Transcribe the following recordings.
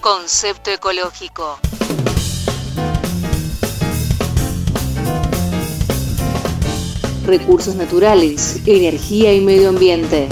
Concepto ecológico. Recursos naturales, energía y medio ambiente.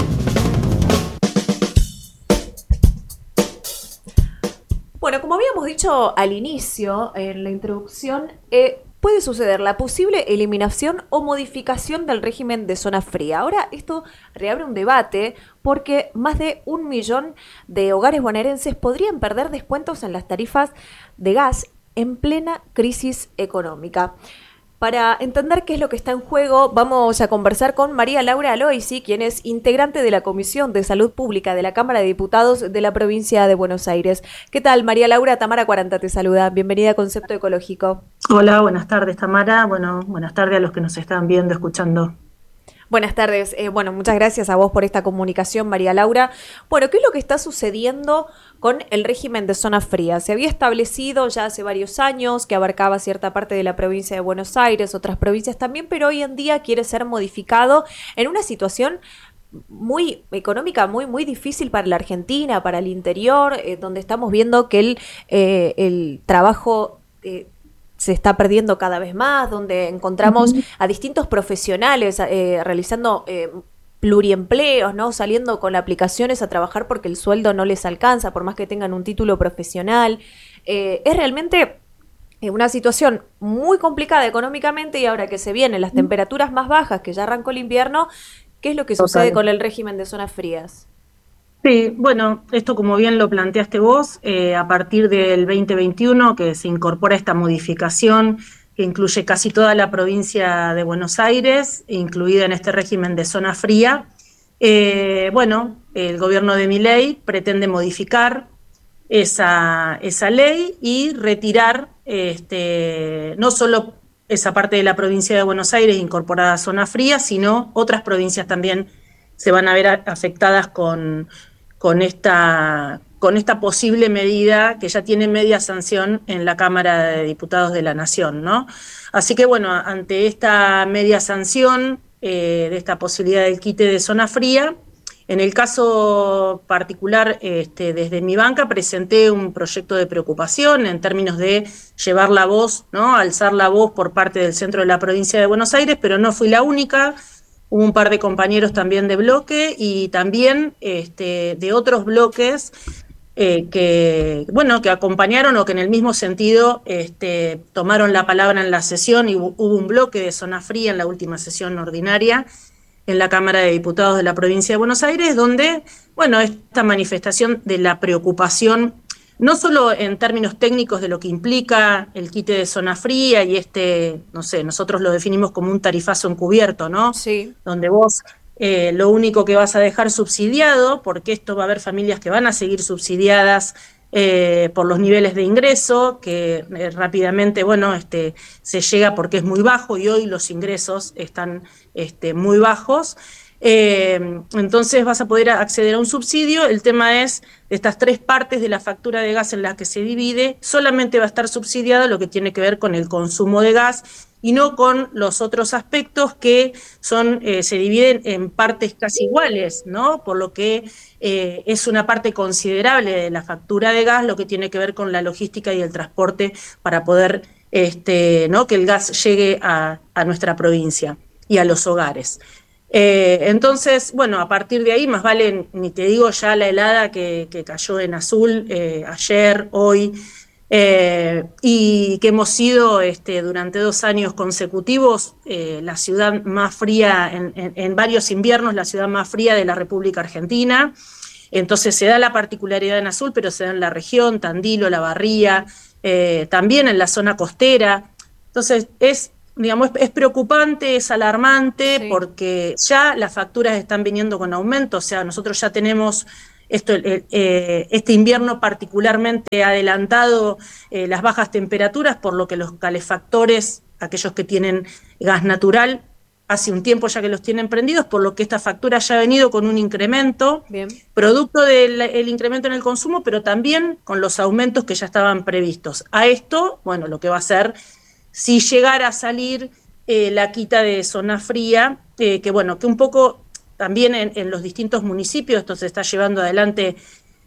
Bueno, como habíamos dicho al inicio, en la introducción, puede suceder la posible eliminación o modificación del régimen de zona fría. Ahora esto reabre un debate porque más de 1 millón de hogares bonaerenses podrían perder descuentos en las tarifas de gas en plena crisis económica. Para entender qué es lo que está en juego, vamos a conversar con María Laura Aloisi, quien es integrante de la Comisión de Salud Pública de la Cámara de Diputados de la provincia de Buenos Aires. ¿Qué tal, María Laura? Tamara Cuaranta te saluda. Bienvenida a Concepto Ecológico. Hola, buenas tardes, Tamara. Bueno, buenas tardes a los que nos están viendo, escuchando. Buenas tardes. Muchas gracias a vos por esta comunicación, María Laura. Bueno, ¿qué es lo que está sucediendo con el régimen de zona fría? Se había establecido ya hace varios años que abarcaba cierta parte de la provincia de Buenos Aires, otras provincias también, pero hoy en día quiere ser modificado en una situación muy económica, muy difícil para la Argentina, para el interior, donde estamos viendo que el trabajo se está perdiendo cada vez más, donde encontramos a distintos profesionales realizando pluriempleos, ¿no? Saliendo con aplicaciones a trabajar porque el sueldo no les alcanza, por más que tengan un título profesional. Es realmente una situación muy complicada económicamente, y ahora que se vienen las temperaturas más bajas, que ya arrancó el invierno, ¿qué es lo que sucede con el régimen de zonas frías? Sí, bueno, esto como bien lo planteaste vos, a partir del 2021 que se incorpora esta modificación que incluye casi toda la provincia de Buenos Aires, incluida en este régimen de zona fría. El gobierno de Milei pretende modificar esa ley y retirar no solo esa parte de la provincia de Buenos Aires incorporada a zona fría, sino otras provincias también se van a ver afectadas con esta posible medida que ya tiene media sanción en la Cámara de Diputados de la Nación, ¿no? Así que bueno, ante esta media sanción de esta posibilidad del quite de zona fría, en el caso particular, desde mi banca presenté un proyecto de preocupación en términos de llevar la voz, ¿no? Alzar la voz por parte del centro de la provincia de Buenos Aires, pero no fui la única. Hubo un par de compañeros también de bloque y también de otros bloques que acompañaron o que en el mismo sentido tomaron la palabra en la sesión, y hubo un bloque de zona fría en la última sesión ordinaria en la Cámara de Diputados de la provincia de Buenos Aires, donde, esta manifestación de la preocupación, no solo en términos técnicos de lo que implica el quite de zona fría y nosotros lo definimos como un tarifazo encubierto, ¿no? Sí. Donde vos lo único que vas a dejar subsidiado, porque esto va a haber familias que van a seguir subsidiadas por los niveles de ingreso, que rápidamente, se llega porque es muy bajo y hoy los ingresos están muy bajos. Entonces vas a poder acceder a un subsidio. El tema es, de estas 3 partes de la factura de gas en las que se divide, solamente va a estar subsidiado lo que tiene que ver con el consumo de gas y no con los otros aspectos que se dividen en partes casi iguales, ¿no? Por lo que es una parte considerable de la factura de gas lo que tiene que ver con la logística y el transporte para poder ¿no? que el gas llegue a nuestra provincia y a los hogares. Entonces, a partir de ahí, más vale, ni te digo ya la helada que cayó en Azul ayer, hoy, y que hemos sido durante 2 años consecutivos la ciudad más fría, en varios inviernos, la ciudad más fría de la República Argentina. Entonces se da la particularidad en Azul, pero se da en la región, Tandil, La Barría, también en la zona costera. Entonces es preocupante, es alarmante, sí, porque ya las facturas están viniendo con aumento. O sea, nosotros ya tenemos este invierno particularmente adelantado las bajas temperaturas, por lo que los calefactores, aquellos que tienen gas natural, hace un tiempo ya que los tienen prendidos, por lo que esta factura ya ha venido con un incremento, bien, producto del incremento en el consumo, pero también con los aumentos que ya estaban previstos. A esto, lo que va a ser, si llegara a salir la quita de zona fría, que un poco también en los distintos municipios esto se está llevando adelante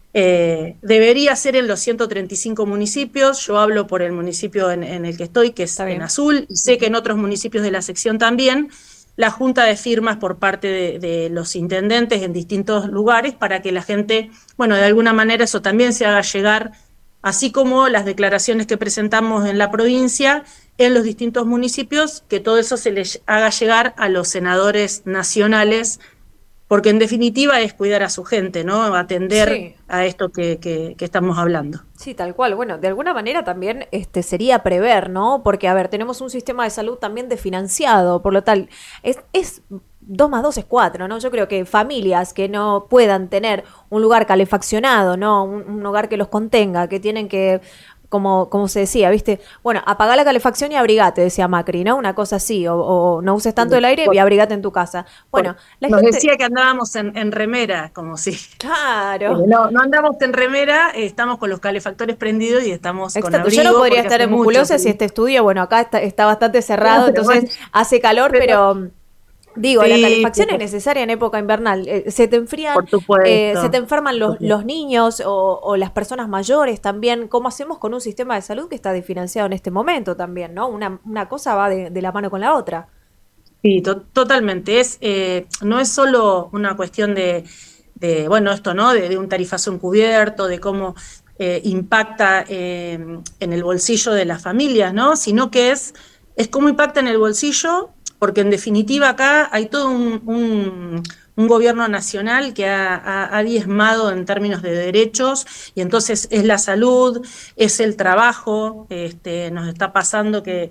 Debería ser en los 135 municipios. Yo hablo por el municipio en el que estoy, que es en Azul, y sé que en otros municipios de la sección también. La junta de firmas por parte de los intendentes en distintos lugares para que la gente, bueno, de alguna manera eso también se haga llegar, así como las declaraciones que presentamos en la provincia, en los distintos municipios, que todo eso se les haga llegar a los senadores nacionales, porque en definitiva es cuidar a su gente, ¿no? Atender a esto que estamos hablando. Sí, tal cual. Bueno, de alguna manera también sería prever, ¿no? Porque, a ver, tenemos un sistema de salud también desfinanciado, por lo tal, es 2 más 2 es 4, ¿no? Yo creo que familias que no puedan tener un lugar calefaccionado, ¿no? Un hogar que los contenga, que tienen que, como se decía, ¿viste? Bueno, apagá la calefacción y abrigate, decía Macri, ¿no? Una cosa así, o no uses tanto el aire y abrigate en tu casa. Bueno, la nos gente decía que andábamos en remera, como si... Claro. No andamos en remera, estamos con los calefactores prendidos y estamos con abrigo. Yo no podría estar en musculosa si este estudio, bueno, acá está bastante cerrado, entonces bueno, hace calor, pero digo, sí, la calefacción es necesaria en época invernal. Se te enfrían, se te enferman los niños o las personas mayores también. ¿Cómo hacemos con un sistema de salud que está desfinanciado en este momento también, no? Una cosa va de la mano con la otra. Sí, totalmente. No es solo una cuestión de bueno, esto, ¿no? De un tarifazo encubierto, de cómo impacta en el bolsillo de las familias, ¿no? Sino que es cómo impacta en el bolsillo, porque en definitiva acá hay todo un gobierno nacional que ha diezmado en términos de derechos, y entonces es la salud, es el trabajo. Nos está pasando que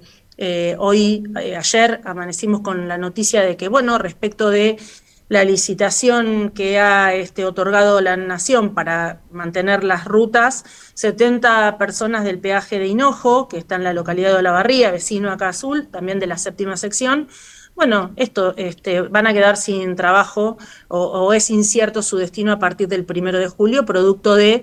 ayer amanecimos con la noticia de que, bueno, respecto de la licitación que ha otorgado la Nación para mantener las rutas, 70 personas del peaje de Hinojo, que está en la localidad de Olavarría, vecino acá Azul, también de la 7ª sección, bueno, van a quedar sin trabajo o es incierto su destino a partir del 1 de julio, producto de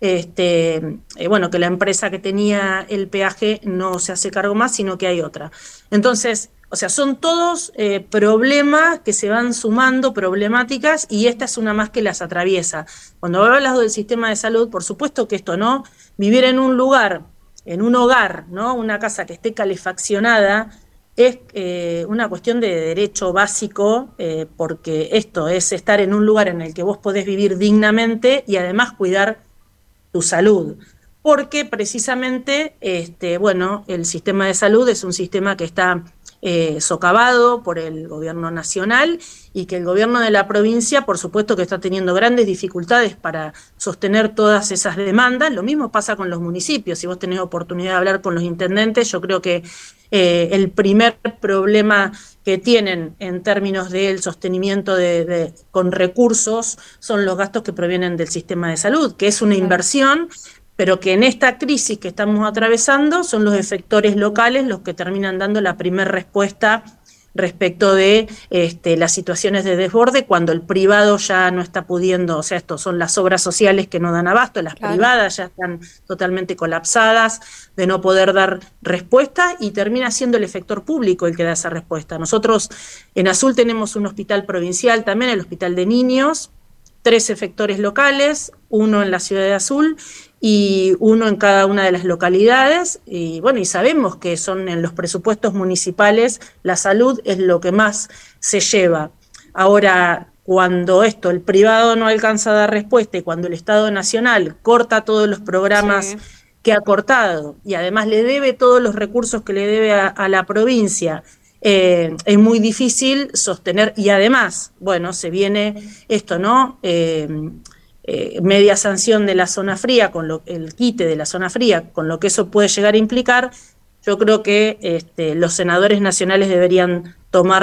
bueno, que la empresa que tenía el peaje no se hace cargo más, sino que hay otra. Entonces, o sea, son todos problemas que se van sumando, problemáticas, y esta es una más que las atraviesa. Cuando hablas del sistema de salud, por supuesto que esto, ¿no? Vivir en un lugar, en un hogar, ¿no? Una casa que esté calefaccionada, es una cuestión de derecho básico, porque esto es estar en un lugar en el que vos podés vivir dignamente y además cuidar tu salud, porque precisamente, bueno, el sistema de salud es un sistema que está socavado por el gobierno nacional y que el gobierno de la provincia, por supuesto que está teniendo grandes dificultades para sostener todas esas demandas. Lo mismo pasa con los municipios. Si vos tenés oportunidad de hablar con los intendentes, yo creo que el primer problema que tienen en términos del sostenimiento con recursos son los gastos que provienen del sistema de salud, que es una inversión, pero que en esta crisis que estamos atravesando son los efectores locales los que terminan dando la primera respuesta respecto de las situaciones de desborde, cuando el privado ya no está pudiendo. O sea, esto son las obras sociales que no dan abasto, las privadas ya están totalmente colapsadas de no poder dar respuesta, y termina siendo el efector público el que da esa respuesta. Nosotros en Azul tenemos un hospital provincial también, el Hospital de Niños, 3 efectores locales, 1 en la ciudad de Azul y 1 en cada una de las localidades, y bueno, y sabemos que son en los presupuestos municipales, la salud es lo que más se lleva. Ahora, cuando el privado no alcanza a dar respuesta, y cuando el Estado Nacional corta todos los programas que ha cortado, y además le debe todos los recursos que le debe a la provincia, es muy difícil sostener, y además, bueno, se viene esto, ¿no? Media sanción de la zona fría, el quite de la zona fría, con lo que eso puede llegar a implicar. Yo creo que los senadores nacionales deberían tomar